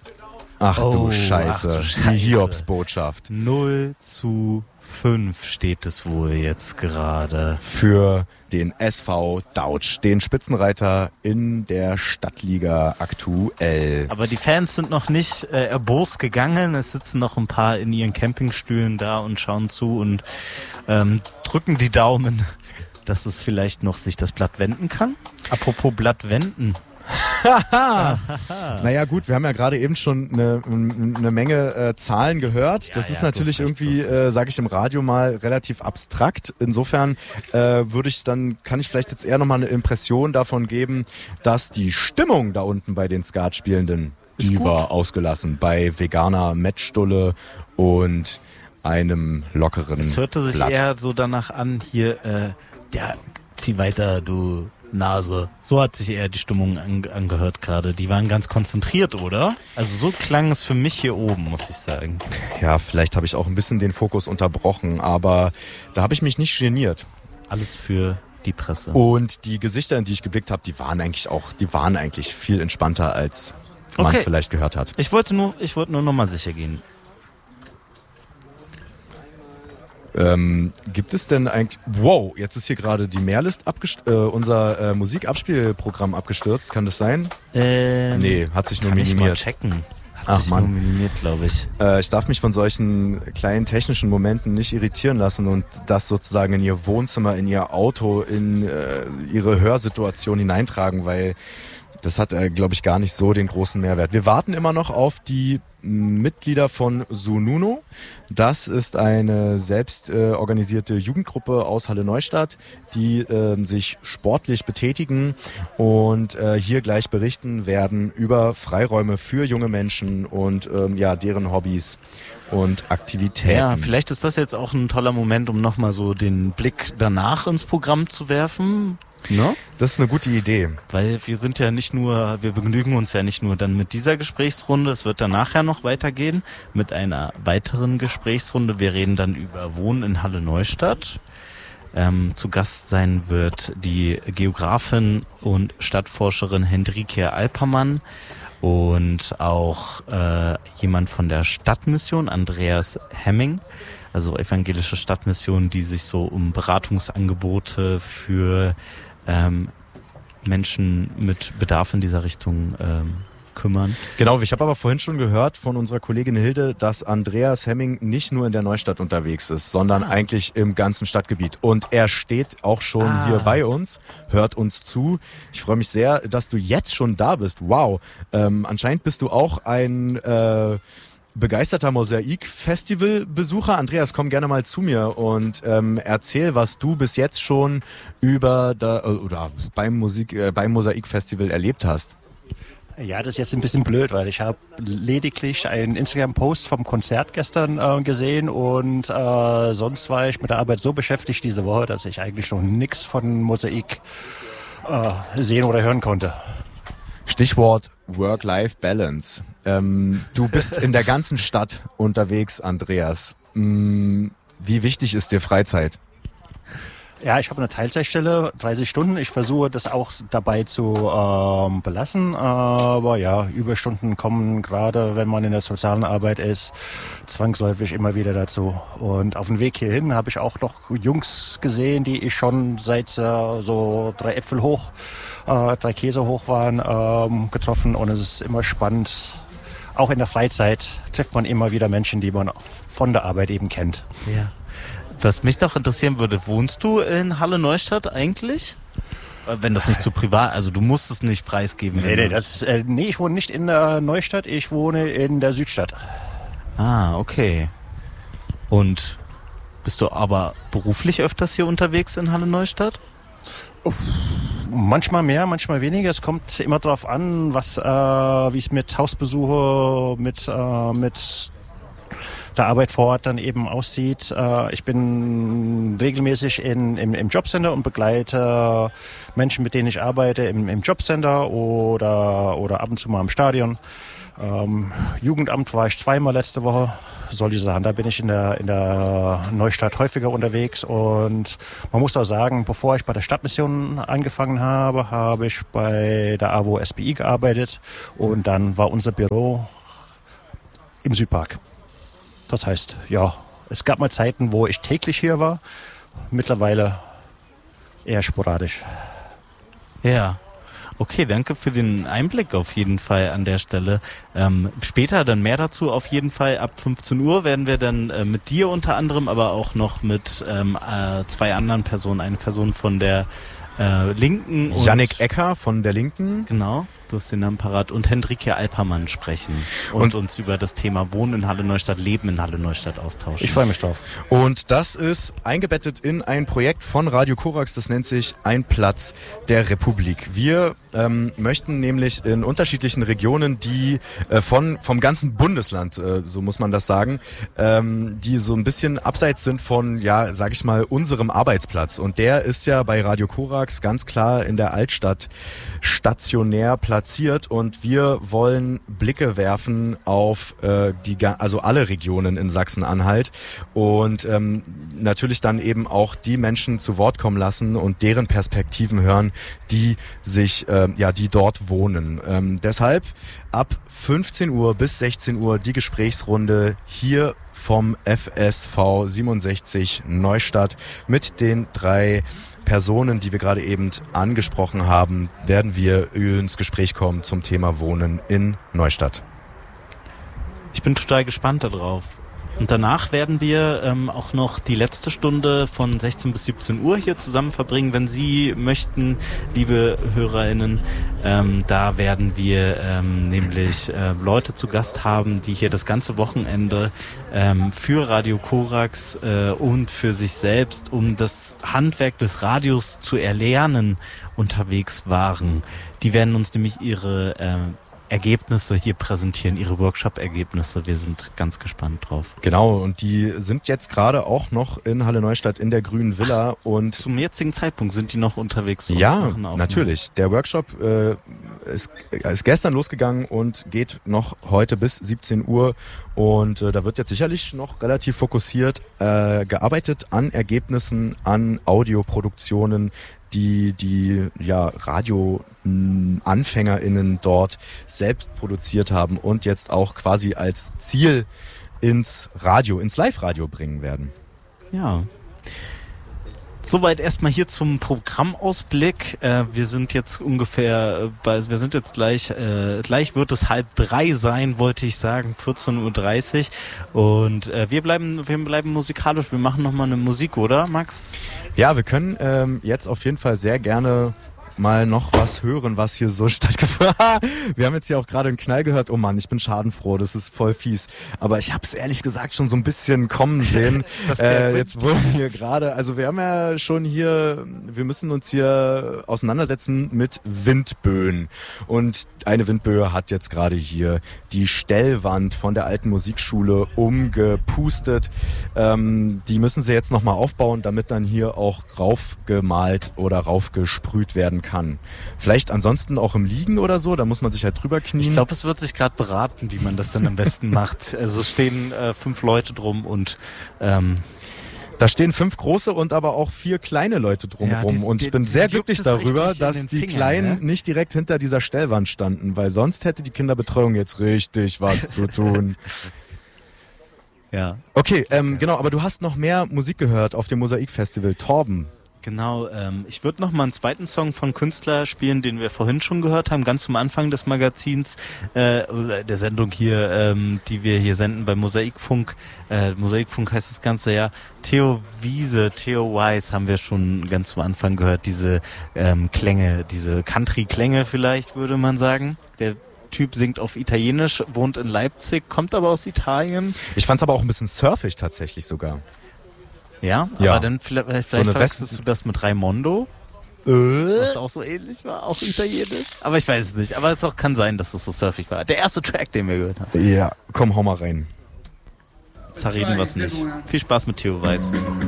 Ach du Scheiße, die Hiobsbotschaft. 0:5 steht es wohl jetzt gerade. Für den SV Dautsch, den Spitzenreiter in der Stadtliga aktuell. Aber die Fans sind noch nicht erbost gegangen. Es sitzen noch ein paar in ihren Campingstühlen da und schauen zu und drücken die Daumen, dass es vielleicht noch sich das Blatt wenden kann. Apropos Blatt wenden. Naja gut, wir haben ja gerade eben schon eine Menge Zahlen gehört. Das ist natürlich irgendwie, sage ich im Radio mal, relativ abstrakt. Insofern kann ich vielleicht jetzt eher nochmal eine Impression davon geben, dass die Stimmung da unten bei den Skat-Spielenden, die war ausgelassen. Bei veganer Mettstulle und einem lockeren Blatt. Es hörte sich eher so danach an, hier, zieh weiter, du Nase. So hat sich eher die Stimmung angehört gerade. Die waren ganz konzentriert, oder? Also so klang es für mich hier oben, muss ich sagen. Ja, vielleicht habe ich auch ein bisschen den Fokus unterbrochen, aber da habe ich mich nicht geniert. Alles für die Presse. Und die Gesichter, in die ich geblickt habe, die waren eigentlich viel entspannter, als man vielleicht gehört hat. Ich wollte nur noch mal sicher gehen. Gibt es denn eigentlich... Wow, jetzt ist hier gerade die Mehrlist unser Musikabspielprogramm abgestürzt. Kann das sein? Nee, hat sich nur minimiert. Kann ich mal checken. Hat sich nur minimiert, glaube ich. Ich darf mich von solchen kleinen technischen Momenten nicht irritieren lassen und das sozusagen in ihr Wohnzimmer, in ihr Auto, in ihre Hörsituation hineintragen, weil das hat, glaube ich, gar nicht so den großen Mehrwert. Wir warten immer noch auf die Mitglieder von Sununo. Das ist eine selbst organisierte Jugendgruppe aus Halle Neustadt, die sich sportlich betätigen und hier gleich berichten werden über Freiräume für junge Menschen und deren Hobbys und Aktivitäten. Ja, vielleicht ist das jetzt auch ein toller Moment, um nochmal so den Blick danach ins Programm zu werfen. No? Das ist eine gute Idee. Weil wir begnügen uns ja nicht nur dann mit dieser Gesprächsrunde, es wird dann nachher noch weitergehen mit einer weiteren Gesprächsrunde. Wir reden dann über Wohnen in Halle Neustadt. Zu Gast sein wird die Geografin und Stadtforscherin Hendrike Alpermann und auch jemand von der Stadtmission, Andreas Hemming. Also evangelische Stadtmission, die sich so um Beratungsangebote für Menschen mit Bedarf in dieser Richtung kümmern. Genau, ich habe aber vorhin schon gehört von unserer Kollegin Hilde, dass Andreas Hemming nicht nur in der Neustadt unterwegs ist, sondern eigentlich im ganzen Stadtgebiet. Und er steht auch schon hier bei uns, hört uns zu. Ich freue mich sehr, dass du jetzt schon da bist. Wow, anscheinend bist du auch ein... begeisterter Mosaik-Festival-Besucher. Andreas, komm gerne mal zu mir und erzähl, was du bis jetzt schon beim Mosaik-Festival erlebt hast. Ja, das ist jetzt ein bisschen blöd, weil ich habe lediglich einen Instagram-Post vom Konzert gestern gesehen und sonst war ich mit der Arbeit so beschäftigt diese Woche, dass ich eigentlich noch nichts von Mosaik sehen oder hören konnte. Stichwort Work-Life-Balance. Du bist in der ganzen Stadt unterwegs, Andreas. Wie wichtig ist dir Freizeit? Ja, ich habe eine Teilzeitstelle, 30 Stunden. Ich versuche das auch dabei zu belassen. Aber ja, Überstunden kommen gerade, wenn man in der sozialen Arbeit ist, zwangsläufig immer wieder dazu. Und auf dem Weg hierhin habe ich auch noch Jungs gesehen, die ich schon seit so 3 Äpfel hoch, 3 Käse hoch waren, getroffen. Und es ist immer spannend. Auch in der Freizeit trifft man immer wieder Menschen, die man von der Arbeit eben kennt. Ja. Was mich noch interessieren würde, wohnst du in Halle Neustadt eigentlich? Wenn das nicht zu privat, also du musst es nicht preisgeben. Nee, ich wohne nicht in Neustadt, ich wohne in der Südstadt. Ah, okay. Und bist du aber beruflich öfters hier unterwegs in Halle Neustadt? Manchmal mehr, manchmal weniger. Es kommt immer darauf an, wie es mit Hausbesuche, mit der Arbeit vor Ort dann eben aussieht. Ich bin regelmäßig im Jobcenter und begleite Menschen, mit denen ich arbeite, im Jobcenter oder ab und zu mal im Stadion. Jugendamt war ich 2-mal letzte Woche. Solche Sachen. Da bin ich in der Neustadt häufiger unterwegs. Und man muss auch sagen, bevor ich bei der Stadtmission angefangen habe, habe ich bei der AWO SBI gearbeitet. Und dann war unser Büro im Südpark. Das heißt, ja, es gab mal Zeiten, wo ich täglich hier war. Mittlerweile eher sporadisch. Ja. Okay, danke für den Einblick auf jeden Fall an der Stelle. Später dann mehr dazu auf jeden Fall. Ab 15 Uhr werden wir dann mit dir unter anderem, aber auch noch mit 2 anderen Personen, eine Person von der Linken. Jannik Ecker von der Linken. Genau, du hast den Namen parat. Und Hendrike Alpermann sprechen und uns über das Thema Wohnen in Halle Neustadt, Leben in Halle Neustadt austauschen. Ich freue mich drauf. Und das ist eingebettet in ein Projekt von Radio Korax, das nennt sich Ein Platz der Republik. Wir möchten nämlich in unterschiedlichen Regionen, die vom ganzen Bundesland, so muss man das sagen, die so ein bisschen abseits sind von, ja, sag ich mal, unserem Arbeitsplatz. Und der ist ja bei Radio Korax ganz klar in der Altstadt stationär platziert, und wir wollen Blicke werfen auf also alle Regionen in Sachsen-Anhalt und natürlich dann eben auch die Menschen zu Wort kommen lassen und deren Perspektiven hören, die die dort wohnen. Deshalb ab 15 Uhr bis 16 Uhr die Gesprächsrunde hier vom FSV 67 Neustadt mit den 3 Personen, die wir gerade eben angesprochen haben, werden wir ins Gespräch kommen zum Thema Wohnen in Neustadt. Ich bin total gespannt darauf. Und danach werden wir auch noch die letzte Stunde von 16 bis 17 Uhr hier zusammen verbringen, wenn Sie möchten, liebe HörerInnen. Da werden wir nämlich Leute zu Gast haben, die hier das ganze Wochenende für Radio Korax und für sich selbst, um das Handwerk des Radios zu erlernen, unterwegs waren. Die werden uns nämlich ihre Ergebnisse hier präsentieren, ihre Workshop-Ergebnisse. Wir sind ganz gespannt drauf. Genau, und die sind jetzt gerade auch noch in Halle Neustadt in der Grünen Villa. Und zum jetzigen Zeitpunkt sind die noch unterwegs? Ja, natürlich. Der Workshop ist gestern losgegangen und geht noch heute bis 17 Uhr. Und da wird jetzt sicherlich noch relativ fokussiert gearbeitet an Ergebnissen, an Audioproduktionen, die Radio-AnfängerInnen dort selbst produziert haben und jetzt auch quasi als Ziel ins Live-Radio bringen werden. Ja. Soweit erstmal hier zum Programmausblick. Wir sind jetzt gleich wird es 2:30 sein, wollte ich sagen, 14:30 Uhr. Und wir bleiben musikalisch. Wir machen nochmal eine Musik, oder Max? Ja, wir können jetzt auf jeden Fall sehr gerne mal noch was hören, was hier so stattgefunden hat. Wir haben jetzt hier auch gerade einen Knall gehört. Oh Mann, ich bin schadenfroh, das ist voll fies. Aber ich habe es ehrlich gesagt schon so ein bisschen kommen sehen. Jetzt wurden hier gerade, also wir haben ja schon hier, wir müssen uns hier auseinandersetzen mit Windböen. Und eine Windböe hat jetzt gerade hier die Stellwand von der alten Musikschule umgepustet. Die müssen sie jetzt nochmal aufbauen, damit dann hier auch raufgemalt oder raufgesprüht werden kann. Vielleicht ansonsten auch im Liegen oder so, da muss man sich halt drüber knien. Ich glaube, es wird sich gerade beraten, wie man das dann am besten macht. Also es stehen 5 Leute drum und da stehen 5 große und aber auch 4 kleine Leute drumherum. Und ich bin sehr glücklich darüber, dass die Kleinen nicht direkt hinter dieser Stellwand standen, weil sonst hätte die Kinderbetreuung jetzt richtig was zu tun. Ja. Okay, genau, aber du hast noch mehr Musik gehört auf dem Mosaik-Festival. Torben. Genau, ich würde noch mal einen zweiten Song von Künstler spielen, den wir vorhin schon gehört haben, ganz zum Anfang des Magazins, der Sendung hier, die wir hier senden bei Mosaikfunk. Mosaikfunk heißt das Ganze ja. Theo Wise haben wir schon ganz zum Anfang gehört, diese Klänge, diese Country-Klänge vielleicht, würde man sagen. Der Typ singt auf Italienisch, wohnt in Leipzig, kommt aber aus Italien. Ich fand's aber auch ein bisschen surfig tatsächlich sogar. Ja, aber dann vielleicht so verwechselst du das mit Raimondo, was auch so ähnlich war, auch italienisch. Aber ich weiß es nicht. Aber es auch kann sein, dass das so surfig war. Der erste Track, den wir gehört haben. Ja, komm, hau mal rein. Zerreden wir es nicht. Viel Spaß mit Theo Weiß.